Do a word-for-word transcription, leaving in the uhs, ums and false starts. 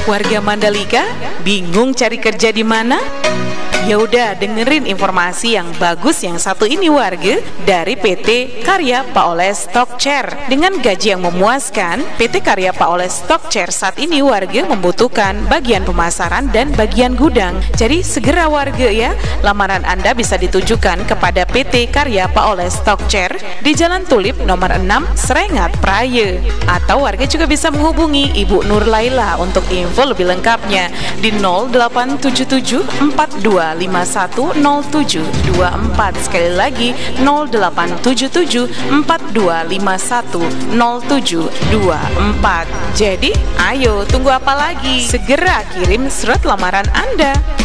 Warga Mandalika bingung cari kerja di mana? Ya udah, dengerin informasi yang bagus yang satu ini warga dari P T Karya Paole Stock Chair. Dengan gaji yang memuaskan, P T Karya Paole Stock Chair saat ini warga membutuhkan bagian pemasaran dan bagian gudang. Jadi segera warga ya, lamaran Anda bisa ditujukan kepada P T Karya Paole Stock Chair di Jalan Tulip nomor enam Serengat Praye. Atau warga juga bisa menghubungi Ibu Nur Laila untuk info lebih lengkapnya di nol delapan tujuh tujuh empat dua lima satu nol tujuh dua empat. Sekali lagi nol delapan tujuh tujuh empat dua lima satu nol tujuh dua empat. Jadi ayo tunggu apa lagi? Segera kirim surat lamaran Anda.